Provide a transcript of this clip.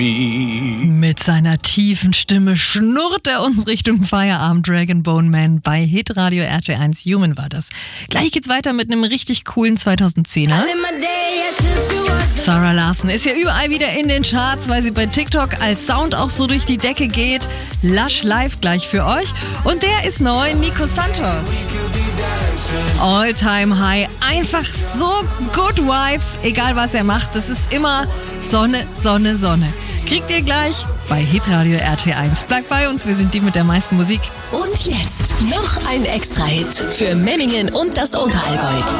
Mit seiner tiefen Stimme schnurrt er uns Richtung Feierabend. Dragon Bone Man bei Hitradio RT1 Human war das. Gleich geht's weiter mit einem richtig coolen 2010er. Sarah Larson ist ja überall wieder in den Charts, weil sie bei TikTok als Sound auch so durch die Decke geht. Lush live gleich für euch. Und der ist neu, Nico Santos. All Time High. Einfach so good vibes, egal was er macht. Das ist immer Sonne, Sonne, Sonne. Kriegt ihr gleich bei Hitradio RT1. Bleibt bei uns, wir sind die mit der meisten Musik. Und jetzt noch ein Extra-Hit für Memmingen und das Unterallgäu.